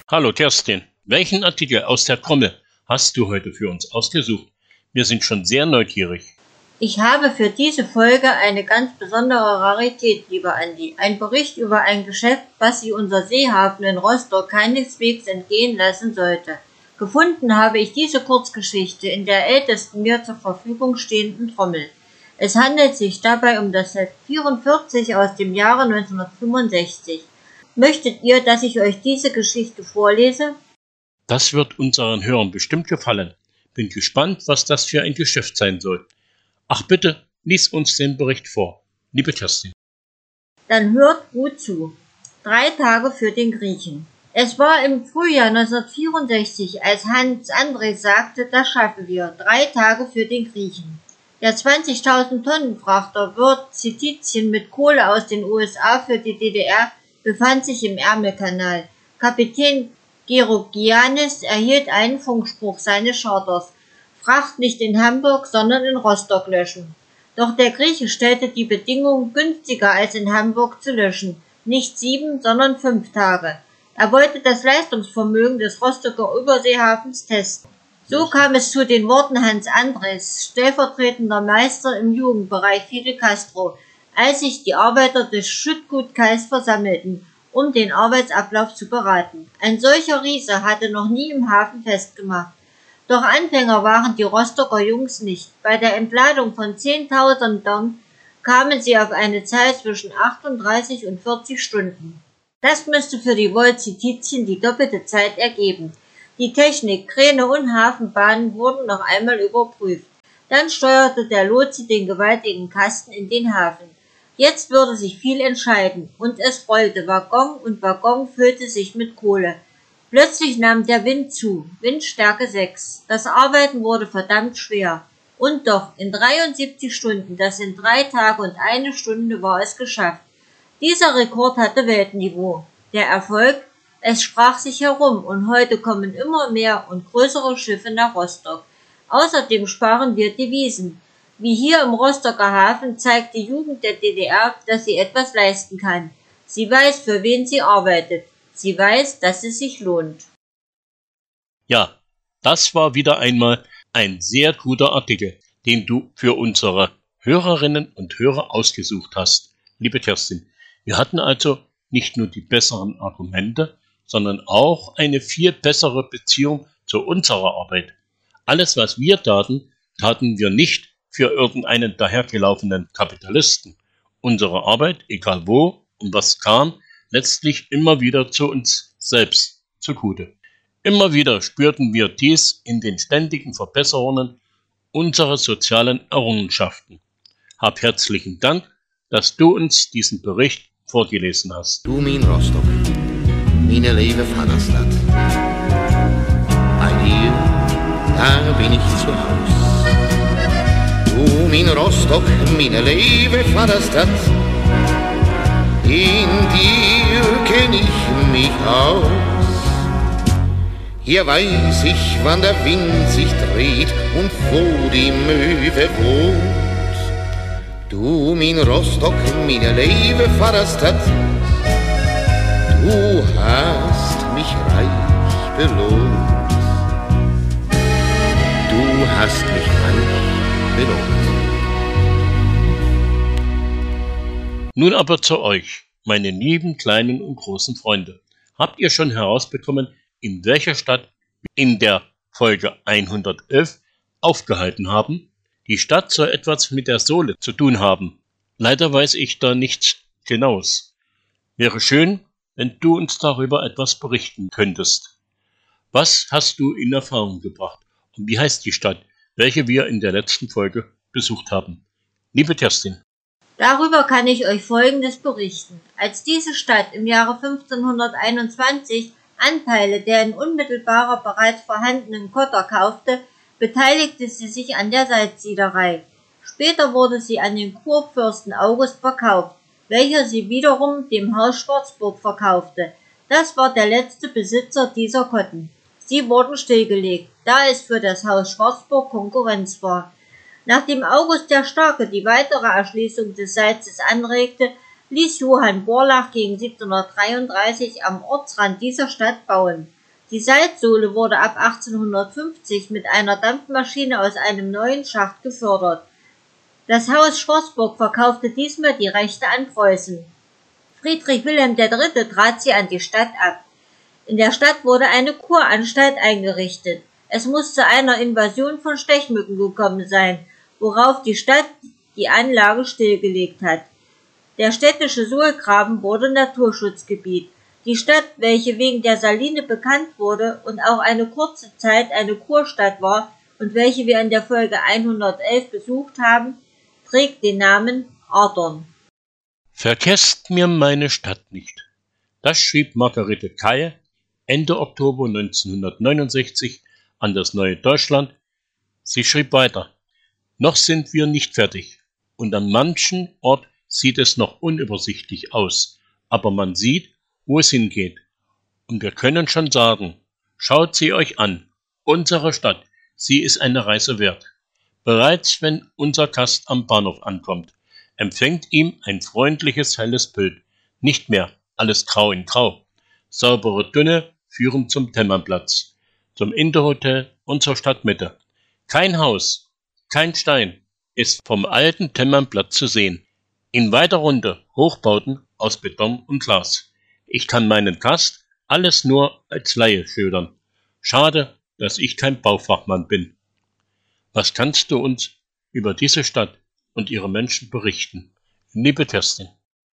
Hallo Kerstin, welchen Artikel aus der Trommel hast du heute für uns ausgesucht? Wir sind schon sehr neugierig. Ich habe für diese Folge eine ganz besondere Rarität, lieber Andi. Ein Bericht über ein Geschäft, was sich unser Seehafen in Rostock keineswegs entgehen lassen sollte. Gefunden habe ich diese Kurzgeschichte in der ältesten mir zur Verfügung stehenden Trommel. Es handelt sich dabei um das Set 44 aus dem Jahre 1965. Möchtet ihr, dass ich euch diese Geschichte vorlese? Das wird unseren Hörern bestimmt gefallen. Bin gespannt, was das für ein Geschäft sein soll. Ach bitte, lies uns den Bericht vor, liebe Kerstin. Dann hört gut zu. 3 Tage für den Griechen. Es war im Frühjahr 1964, als Hans André sagte, das schaffen wir. 3 Tage für den Griechen. Der 20.000 Tonnen Frachter World Citizen mit Kohle aus den USA für die DDR befand sich im Ärmelkanal. Kapitän Georgianis erhielt einen Funkspruch seines Charters. Fracht nicht in Hamburg, sondern in Rostock löschen. Doch der Grieche stellte die Bedingung, günstiger als in Hamburg zu löschen. Nicht 7, sondern 5 Tage. Er wollte das Leistungsvermögen des Rostocker Überseehafens testen. So kam es zu den Worten Hans Andres, stellvertretender Meister im Jugendbereich Fidel Castro, als sich die Arbeiter des Schüttgutkais versammelten, um den Arbeitsablauf zu beraten. Ein solcher Riese hatte noch nie im Hafen festgemacht. Doch Anfänger waren die Rostocker Jungs nicht. Bei der Entladung von 10.000 Tonnen kamen sie auf eine Zeit zwischen 38 und 40 Stunden. Das müsste für die World Citizen die doppelte Zeit ergeben. Die Technik, Kräne und Hafenbahnen wurden noch einmal überprüft. Dann steuerte der Lotse den gewaltigen Kasten in den Hafen. Jetzt würde sich viel entscheiden, und es rollte Waggon und Waggon füllte sich mit Kohle. Plötzlich nahm der Wind zu, Windstärke 6. Das Arbeiten wurde verdammt schwer. Und doch, in 73 Stunden, das sind 3 Tage und 1 Stunde, war es geschafft. Dieser Rekord hatte Weltniveau. Der Erfolg? Es sprach sich herum und heute kommen immer mehr und größere Schiffe nach Rostock. Außerdem sparen wir Devisen. Wie hier im Rostocker Hafen zeigt die Jugend der DDR, dass sie etwas leisten kann. Sie weiß, für wen sie arbeitet. Sie weiß, dass es sich lohnt. Ja, das war wieder einmal ein sehr guter Artikel, den du für unsere Hörerinnen und Hörer ausgesucht hast, liebe Kerstin. Wir hatten also nicht nur die besseren Argumente, sondern auch eine viel bessere Beziehung zu unserer Arbeit. Alles, was wir taten, taten wir nicht für irgendeinen dahergelaufenen Kapitalisten. Unsere Arbeit, egal wo und was kam, letztlich immer wieder zu uns selbst zugute. Immer wieder spürten wir dies in den ständigen Verbesserungen unserer sozialen Errungenschaften. Hab herzlichen Dank, dass du uns diesen Bericht vorgelesen hast. Du min Rostock, meine liebe Vaterstadt. Bei dir, da bin ich zu Haus. Du min Rostock, meine liebe Vaterstadt. In dir kenn ich mich aus. Hier weiß ich, wann der Wind sich dreht und wo die Möwe wohnt. Du min Rostock, meine liebe Vaterstadt. Du hast mich reich belohnt. Du hast mich reich belohnt. Nun aber zu euch, meine lieben kleinen und großen Freunde. Habt ihr schon herausbekommen, in welcher Stadt wir in der Folge 111 aufgehalten haben? Die Stadt soll etwas mit der Sohle zu tun haben. Leider weiß ich da nichts Genaues. Wäre schön, wenn du uns darüber etwas berichten könntest. Was hast du in Erfahrung gebracht? Und wie heißt die Stadt, welche wir in der letzten Folge besucht haben? Liebe Kerstin. Darüber kann ich euch Folgendes berichten. Als diese Stadt im Jahre 1521 Anteile der in unmittelbarer bereits vorhandenen Kotter kaufte, beteiligte sie sich an der Salzsiederei. Später wurde sie an den Kurfürsten August verkauft, welcher sie wiederum dem Haus Schwarzburg verkaufte. Das war der letzte Besitzer dieser Kotten. Sie wurden stillgelegt, da es für das Haus Schwarzburg Konkurrenz war. Nachdem August der Starke die weitere Erschließung des Salzes anregte, ließ Johann Borlach gegen 1733 am Ortsrand dieser Stadt bauen. Die Salzsohle wurde ab 1850 mit einer Dampfmaschine aus einem neuen Schacht gefördert. Das Haus Schwarzburg verkaufte diesmal die Rechte an Preußen. Friedrich Wilhelm III. Trat sie an die Stadt ab. In der Stadt wurde eine Kuranstalt eingerichtet. Es muss zu einer Invasion von Stechmücken gekommen sein, worauf die Stadt die Anlage stillgelegt hat. Der städtische Sohlgraben wurde Naturschutzgebiet. Die Stadt, welche wegen der Saline bekannt wurde und auch eine kurze Zeit eine Kurstadt war und welche wir in der Folge 111 besucht haben, trägt den Namen Adorn. Vergesst mir meine Stadt nicht. Das schrieb Margarete Keil Ende Oktober 1969 an das Neue Deutschland. Sie schrieb weiter: Noch sind wir nicht fertig und an manchen Ort sieht es noch unübersichtlich aus, aber man sieht, wo es hingeht. Und wir können schon sagen, schaut sie euch an, unsere Stadt, sie ist eine Reise wert. Bereits wenn unser Gast am Bahnhof ankommt, empfängt ihm ein freundliches, helles Bild. Nicht mehr alles grau in grau. Saubere Dünne führen zum Temmernplatz, zum Interhotel und zur Stadtmitte. Kein Haus, kein Stein ist vom alten Temmernplatz zu sehen. In weiter Runde Hochbauten aus Beton und Glas. Ich kann meinen Gast alles nur als Laie schildern. Schade, dass ich kein Baufachmann bin. Was kannst du uns über diese Stadt und ihre Menschen berichten, liebe Kerstin?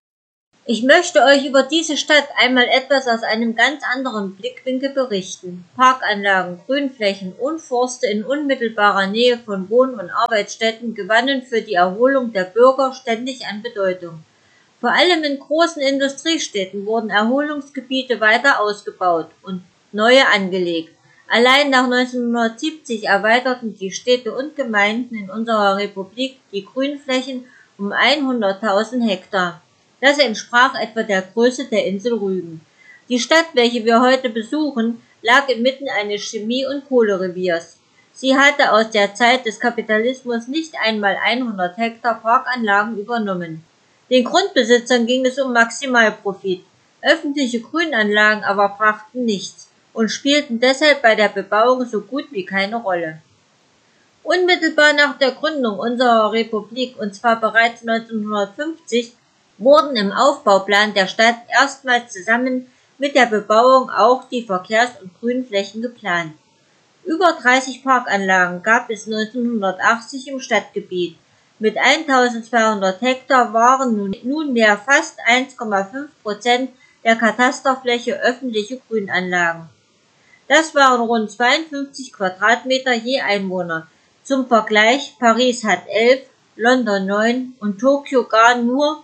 Ich möchte euch über diese Stadt einmal etwas aus einem ganz anderen Blickwinkel berichten. Parkanlagen, Grünflächen und Forste in unmittelbarer Nähe von Wohn- und Arbeitsstätten gewannen für die Erholung der Bürger ständig an Bedeutung. Vor allem in großen Industriestädten wurden Erholungsgebiete weiter ausgebaut und neue angelegt. Allein nach 1970 erweiterten die Städte und Gemeinden in unserer Republik die Grünflächen um 100.000 Hektar. Das entsprach etwa der Größe der Insel Rügen. Die Stadt, welche wir heute besuchen, lag inmitten eines Chemie- und Kohlereviers. Sie hatte aus der Zeit des Kapitalismus nicht einmal 100 Hektar Parkanlagen übernommen. Den Grundbesitzern ging es um Maximalprofit. Öffentliche Grünanlagen aber brachten nichts und spielten deshalb bei der Bebauung so gut wie keine Rolle. Unmittelbar nach der Gründung unserer Republik, und zwar bereits 1950, wurden im Aufbauplan der Stadt erstmals zusammen mit der Bebauung auch die Verkehrs- und Grünflächen geplant. Über 30 Parkanlagen gab es 1980 im Stadtgebiet. Mit 1200 Hektar waren nunmehr fast 1,5% der Katasterfläche öffentliche Grünanlagen. Das waren rund 52 Quadratmeter je Einwohner. Zum Vergleich, Paris hat 11, London 9 und Tokio gar nur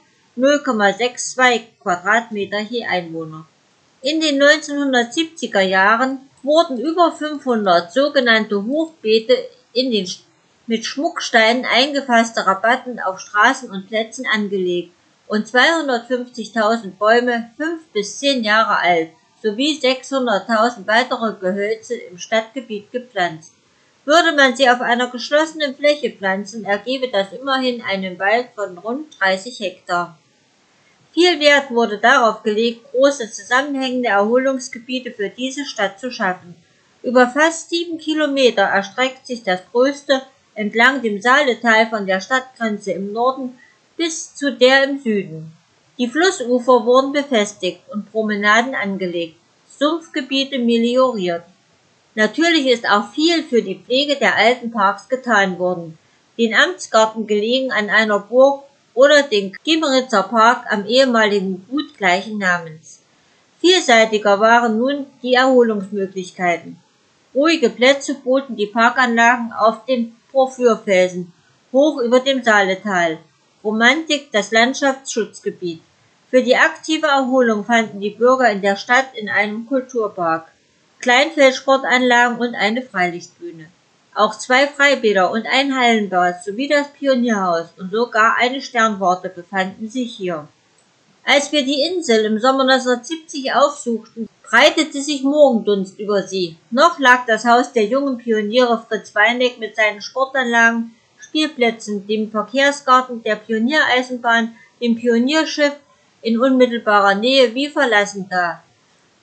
0,62 Quadratmeter je Einwohner. In den 1970er Jahren wurden über 500 sogenannte Hochbeete mit Schmucksteinen eingefasste Rabatten auf Straßen und Plätzen angelegt und 250.000 Bäume 5 bis 10 Jahre alt sowie 600.000 weitere Gehölze im Stadtgebiet gepflanzt. Würde man sie auf einer geschlossenen Fläche pflanzen, ergebe das immerhin einen Wald von rund 30 Hektar. Viel Wert wurde darauf gelegt, große zusammenhängende Erholungsgebiete für diese Stadt zu schaffen. Über fast 7 Kilometer erstreckt sich das größte entlang dem Saaletal von der Stadtgrenze im Norden bis zu der im Süden. Die Flussufer wurden befestigt und Promenaden angelegt, Sumpfgebiete melioriert. Natürlich ist auch viel für die Pflege der alten Parks getan worden. Den Amtsgarten gelegen an einer Burg oder den Gimmeritzer Park am ehemaligen Gut gleichen Namens. Vielseitiger waren nun die Erholungsmöglichkeiten. Ruhige Plätze boten die Parkanlagen auf den Porphyrfelsen, hoch über dem Saaletal. Romantik das Landschaftsschutzgebiet. Für die aktive Erholung fanden die Bürger in der Stadt in einem Kulturpark, Kleinfeldsportanlagen und eine Freilichtbühne. Auch 2 Freibäder und ein Hallenbad sowie das Pionierhaus und sogar eine Sternwarte befanden sich hier. Als wir die Insel im Sommer 1970 aufsuchten, breitete sich Morgendunst über sie. Noch lag das Haus der jungen Pioniere Fritz Weineck mit seinen Sportanlagen, Spielplätzen, dem Verkehrsgarten der Pioniereisenbahn, dem Pionierschiff in unmittelbarer Nähe wie verlassen da.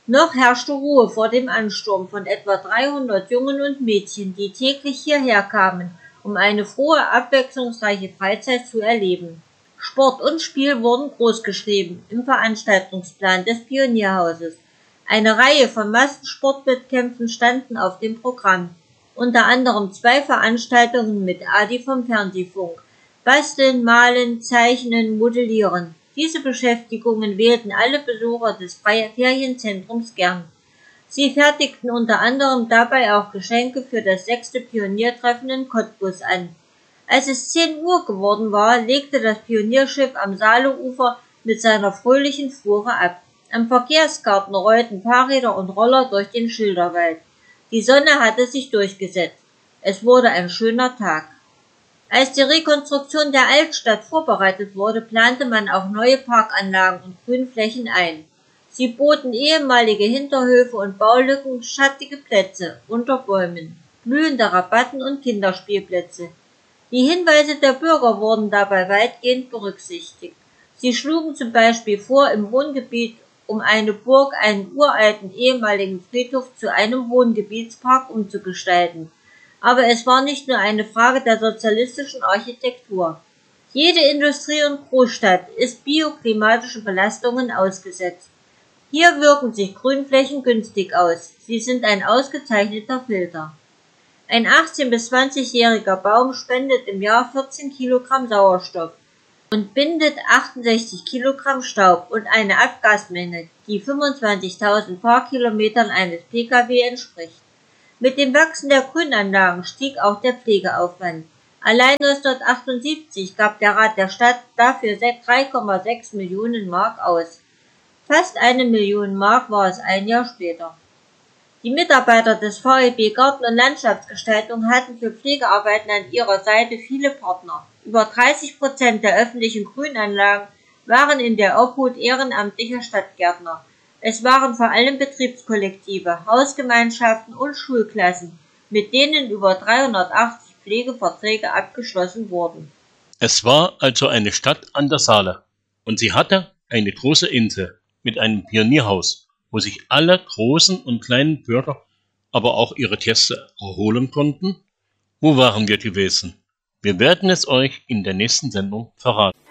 Noch herrschte Ruhe vor dem Ansturm von etwa 300 Jungen und Mädchen, die täglich hierher kamen, um eine frohe, abwechslungsreiche Freizeit zu erleben. Sport und Spiel wurden großgeschrieben im Veranstaltungsplan des Pionierhauses. Eine Reihe von Massensportwettkämpfen standen auf dem Programm, unter anderem 2 Veranstaltungen mit Adi vom Fernsehfunk: Basteln, Malen, Zeichnen, Modellieren. Diese Beschäftigungen wählten alle Besucher des Ferienzentrums gern. Sie fertigten unter anderem dabei auch Geschenke für das 6. Pioniertreffen in Cottbus an. Als es 10 Uhr geworden war, legte das Pionierschiff am Saaloufer mit seiner fröhlichen Fuhre ab. Am Verkehrsgarten rollten Fahrräder und Roller durch den Schilderwald. Die Sonne hatte sich durchgesetzt. Es wurde ein schöner Tag. Als die Rekonstruktion der Altstadt vorbereitet wurde, plante man auch neue Parkanlagen und Grünflächen ein. Sie boten ehemalige Hinterhöfe und Baulücken, schattige Plätze unter Bäumen, blühende Rabatten und Kinderspielplätze. Die Hinweise der Bürger wurden dabei weitgehend berücksichtigt. Sie schlugen zum Beispiel vor, im Wohngebiet um eine Burg einen uralten ehemaligen Friedhof zu einem Wohngebietspark umzugestalten. Aber es war nicht nur eine Frage der sozialistischen Architektur. Jede Industrie- und Großstadt ist bioklimatischen Belastungen ausgesetzt. Hier wirken sich Grünflächen günstig aus. Sie sind ein ausgezeichneter Filter. Ein 18- bis 20-jähriger Baum spendet im Jahr 14 Kilogramm Sauerstoff und bindet 68 Kilogramm Staub und eine Abgasmenge, die 25.000 Fahrkilometern eines Pkw entspricht. Mit dem Wachsen der Grünanlagen stieg auch der Pflegeaufwand. Allein 1978 gab der Rat der Stadt dafür 3,6 Millionen Mark aus. Fast 1 Million Mark war es ein Jahr später. Die Mitarbeiter des VEB Garten- und Landschaftsgestaltung hatten für Pflegearbeiten an ihrer Seite viele Partner. Über 30% der öffentlichen Grünanlagen waren in der Obhut ehrenamtlicher Stadtgärtner. Es waren vor allem Betriebskollektive, Hausgemeinschaften und Schulklassen, mit denen über 380 Pflegeverträge abgeschlossen wurden. Es war also eine Stadt an der Saale und sie hatte eine große Insel mit einem Pionierhaus, wo sich alle großen und kleinen Bürger, aber auch ihre Gäste erholen konnten. Wo waren wir gewesen? Wir werden es euch in der nächsten Sendung verraten.